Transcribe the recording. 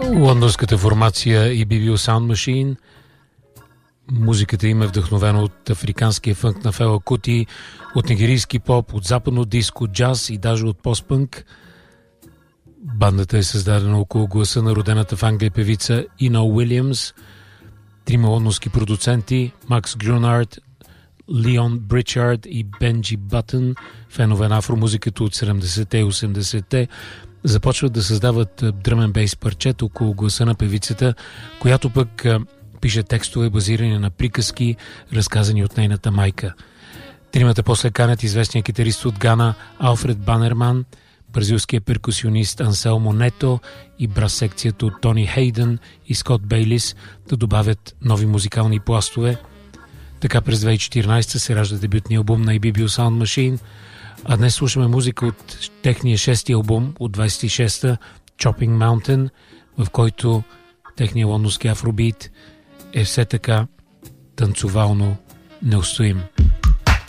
Лондонската формация EBBO Sound Machine. Музиката им е вдъхновена от африканския фънк на Фела Кути, от нигерийски поп, от западно диско, джаз и даже от постпънк. Бандата е създадена около гласа на родената в Англия певица Ино Уилямс, трима лондонски продуценти Макс Грунард, Леон Бричард и Бенджи Батън, фенове на афромузиката от 70-те и 80-те, започват да създават дръмен бейс парчета около гласа на певицата, която пък пише текстове базирани на приказки, разказани от нейната майка. Тримата после канят известния китарист от Гана Алфред Банерман, бразилския перкусионист Анселмо Нето и брас секцията от Тони Хейдън и Скот Бейлис да добавят нови музикални пластове. Така през 2014 се ражда дебютния албум на EBBO Sound Machine, а днес слушаме музика от техния шести албум от 26-та Chopping Mountain, в който техния лондонски афробит е все така танцовално неустоим.